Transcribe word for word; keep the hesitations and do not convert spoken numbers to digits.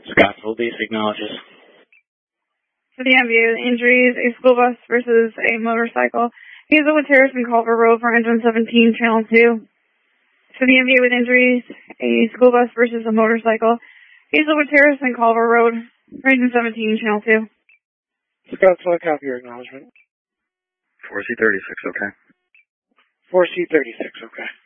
Scottsville Beast acknowledges. For the M V U, injuries, a school bus versus a motorcycle. Hazelwood Terrace and Culver Road for engine seventeen, channel two. For the M V U with injuries, a school bus versus a motorcycle. Hazelwood Terrace and Culver Road for engine seventeen, channel two. Scottsville, copy your acknowledgement. four C thirty-six, okay. four C thirty-six, okay.